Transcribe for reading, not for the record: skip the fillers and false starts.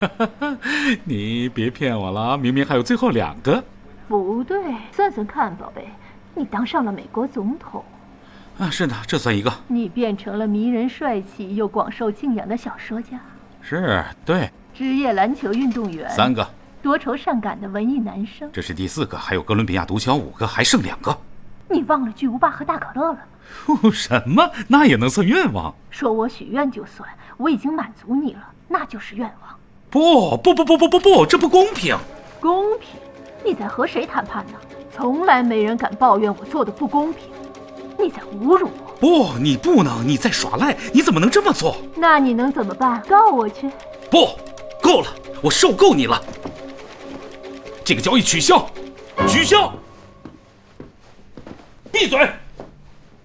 你别骗我了，明明还有最后2个。 不对，算算看，宝贝，你当上了美国总统。 啊，是的，这算一个。 你变成了迷人帅气又广受敬仰的小说家。 是，对。 职业篮球运动员。 3个。 多愁善感的文艺男生。 这是第4个，还有哥伦比亚毒枭5个，还剩2个。 你忘了巨无霸和大可乐了？ 什么？那也能算愿望？ 说我许愿就算，我已经满足你了，那就是愿望。 不，这不公平！ 公平？你在和谁谈判呢？从来没人敢抱怨我做的不公平。你在侮辱我！ 不，你不能，你在耍赖！你怎么能这么做？ 那你能怎么办？告我去！ 不，够了，我受够你了！这个交易取消！取消！闭嘴！